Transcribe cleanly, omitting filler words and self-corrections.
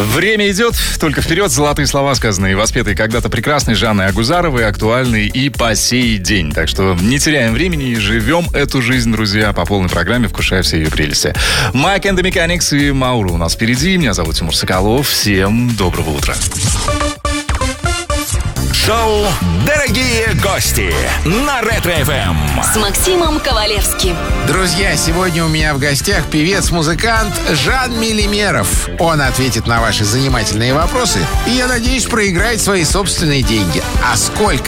Время идет, только вперед. Золотые слова, сказанные и воспетые когда-то прекрасной Жанной Агузаровой, актуальны и по сей день. Так что не теряем времени и живем эту жизнь, друзья, по полной программе, вкушая все ее прелести. Mike and the Mechanics и Маура у нас впереди. Меня зовут Тимур Соколов. Всем доброго утра. Шоу «Дорогие гости» на Ретро-ФМ с Максимом Ковалевским. Друзья, сегодня у меня в гостях певец-музыкант Жан Мелимеров. Он ответит на ваши занимательные вопросы и, я надеюсь, проиграет свои собственные деньги. А сколько